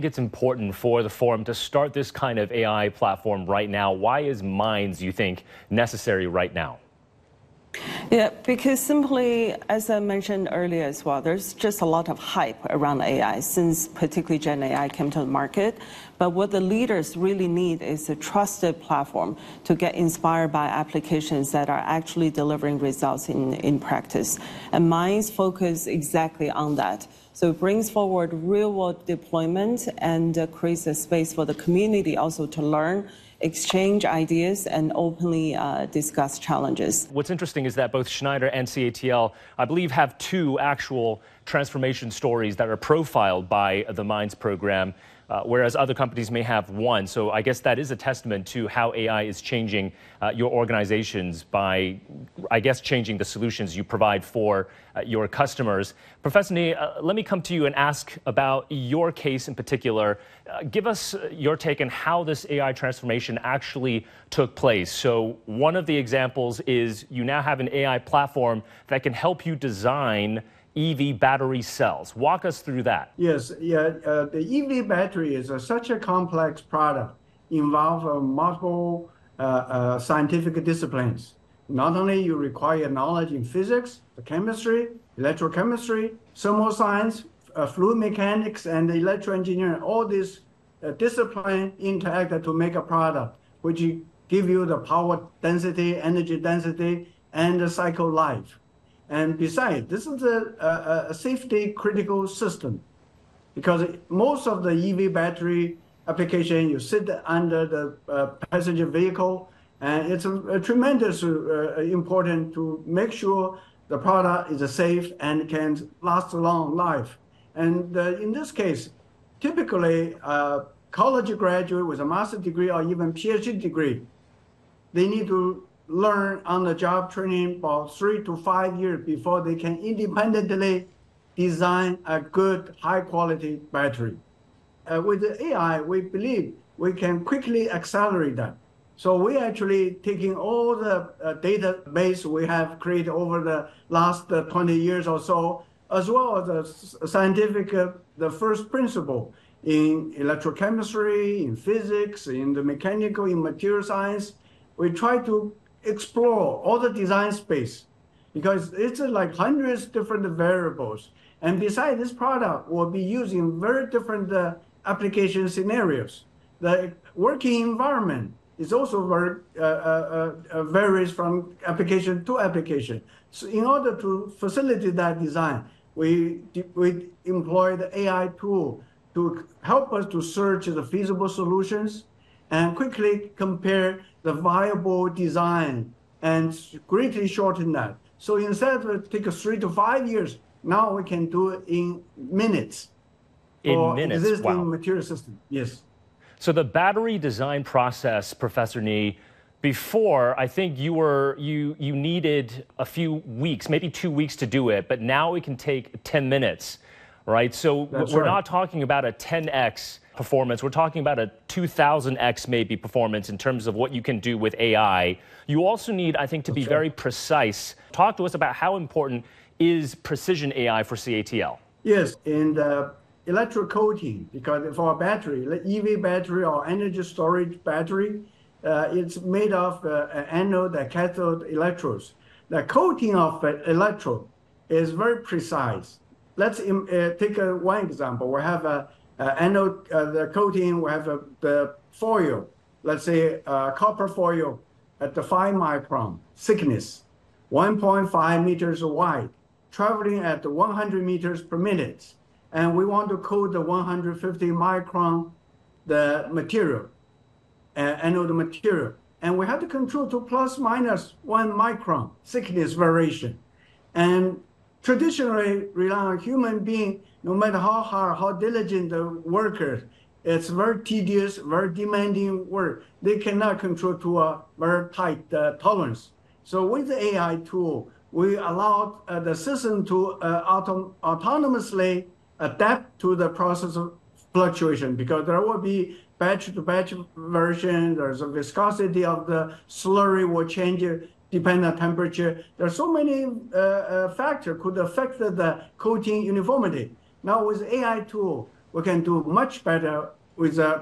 It's important for the forum to start this kind of AI platform right now. Why is Minds, you think, necessary right now? Yeah, because simply, as I mentioned earlier as well, there's just a lot of hype around AI since particularly Gen AI came to the market. But what the leaders really need is a trusted platform to get inspired by applications that are actually delivering results in practice. And Minds focus exactly on that. So it brings forward real-world deployment and creates a space for the community also to learn, exchange ideas, and openly discuss challenges. What's interesting is that both Schneider and CATL, I believe, have two actual transformation stories that are profiled by the Minds program, whereas other companies may have one. So I guess that is a testament to how AI is changing your organizations by, I guess, changing the solutions you provide for your customers. Professor Ni, let me come to you and ask about your case in particular. Give us your take on how this AI transformation actually took place. So one of the examples is you now have an AI platform that can help you design EV battery cells. Walk us through that. Yes, the EV battery is such a complex product, involve multiple scientific disciplines. Not only you require knowledge in physics, chemistry, electrochemistry, thermal science, fluid mechanics, and electroengineering. All these disciplines interact to make a product, which give you the power density, energy density, and the cycle life. And besides, this is a safety critical system because most of the EV battery application, you sit under the passenger vehicle, and it's a tremendous important to make sure the product is safe and can last a long life. And in this case, typically, college graduate with a master's degree or even PhD degree, they need to learn on-the-job training about 3 to 5 years before they can independently design a good, high-quality battery. With the AI, we believe we can quickly accelerate that. So we actually taking all the database we have created over the last 20 years or so, as well as the scientific, the first principle in electrochemistry, in physics, in the mechanical, in material science. We try to explore all the design space because it's like hundreds of different variables. And besides, this product will be used in very different application scenarios. The working environment is also very varies from application to application. So in order to facilitate that design, we employ the AI tool to help us to search the feasible solutions and quickly compare the viable design and greatly shorten that. So instead of take 3 to 5 years, now we can do it in minutes. In minutes, existing wow. material system, yes. So the battery design process, Professor Ni, before I think you needed a few weeks, maybe 2 weeks to do it, but now it can take 10 minutes, right? So we're not talking about a 10x performance. We're talking about a 2000x maybe performance in terms of what you can do with AI. You also need, I think, to be very precise. Talk to us about how important is precision AI for CATL. Yes, in the electrocoating, because for a battery, EV battery or energy storage battery, it's made of anode and cathode electrodes. The coating of the electrode is very precise. Let's take one example. We have anode, the coating, we have the foil, let's say copper foil at the 5 micron thickness, 1.5 meters wide, traveling at 100 meters per minute. And we want to coat the 150 micron, the material, anode material. And we have to control to plus minus 1 micron thickness variation. And traditionally rely on human being, no matter how hard, how diligent the workers, it's very tedious, very demanding work. They cannot control to a very tight tolerance. So with the AI tool, we allow the system to autonomously adapt to the process of fluctuation because there will be batch-to-batch version. There's a viscosity of the slurry will change depending on temperature. There are so many factors could affect the coating uniformity. Now with AI tool, we can do much better with